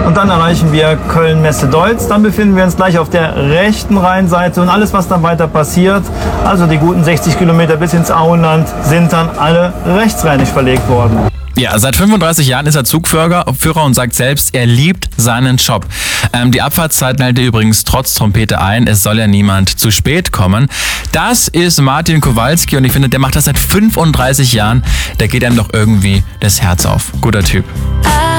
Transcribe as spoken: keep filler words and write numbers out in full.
und dann erreichen wir Köln-Messe-Deutz. Dann befinden wir uns gleich auf der rechten Rheinseite und alles, was dann weiter passiert, also die guten sechzig Kilometer bis ins Auenland, sind dann alle rechtsrheinig verlegt worden. Ja, seit fünfunddreißig Jahren ist er Zugführer Führer und sagt selbst, er liebt seinen Job. Ähm, die Abfahrtszeit hält er übrigens trotz Trompete ein. Es soll ja niemand zu spät kommen. Das ist Martin Kowalski und ich finde, der macht das seit fünfunddreißig Jahren. Da geht einem doch irgendwie das Herz auf. Guter Typ.